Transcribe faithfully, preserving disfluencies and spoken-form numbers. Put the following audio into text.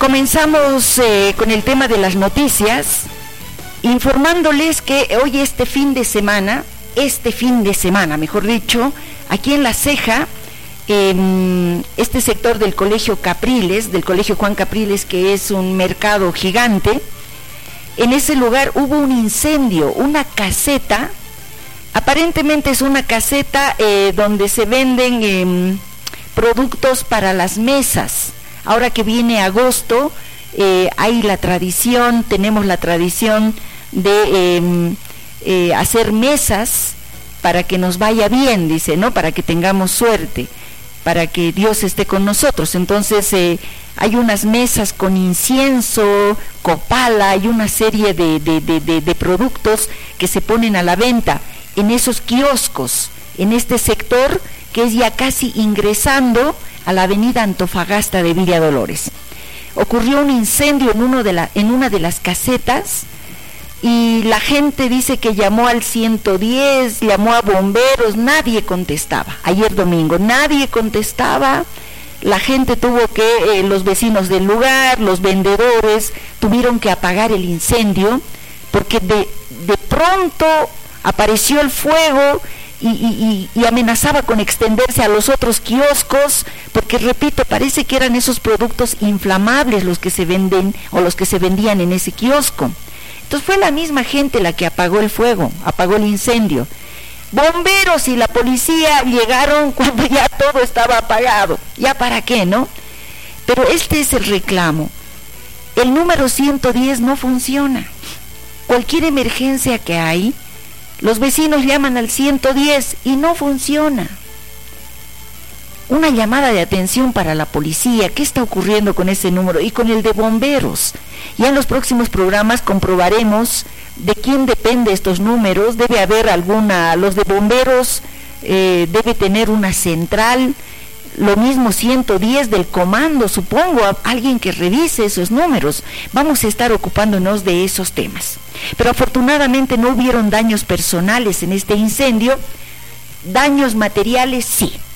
comenzamos eh, con el tema de las noticias, informándoles que hoy este fin de semana, este fin de semana, mejor dicho, aquí en La Ceja, en este sector del Colegio Capriles, del Colegio Juan Capriles, que es un mercado gigante, en ese lugar hubo un incendio, una caseta, aparentemente es una caseta eh, donde se venden eh, productos para las mesas. Ahora que viene agosto, eh, hay la tradición, tenemos la tradición de eh, eh, hacer mesas para que nos vaya bien, dice, ¿no? Para que tengamos suerte, para que Dios esté con nosotros. Entonces eh, hay unas mesas con incienso, copala, hay una serie de, de, de, de, de productos que se ponen a la venta en esos kioscos, en este sector que es ya casi ingresando a la avenida Antofagasta de Villa Dolores. Ocurrió un incendio en, uno de la, en una de las casetas y la gente dice que llamó al ciento diez, llamó a bomberos, nadie contestaba. Ayer domingo, nadie contestaba. La gente tuvo que, eh, los vecinos del lugar, los vendedores, tuvieron que apagar el incendio porque de, de pronto apareció el fuego y, y, y amenazaba con extenderse a los otros kioscos, porque repito, parece que eran esos productos inflamables los que se venden o los que se vendían en ese kiosco. Entonces fue la misma gente la que apagó el fuego, apagó el incendio. Bomberos y la policía llegaron cuando ya todo estaba apagado. ¿Ya para qué, no? Pero este es el reclamo. El número ciento diez no funciona. Cualquier emergencia que hay, los vecinos llaman al ciento diez y no funciona. Una llamada de atención para la policía, ¿qué está ocurriendo con ese número? Y con el de bomberos. Ya en los próximos programas comprobaremos de quién depende estos números. Debe haber alguna, los de bomberos eh, debe tener una central, lo mismo ciento diez del comando, supongo, alguien que revise esos números. Vamos a estar ocupándonos de esos temas. Pero afortunadamente no hubieron daños personales en este incendio. Daños materiales sí.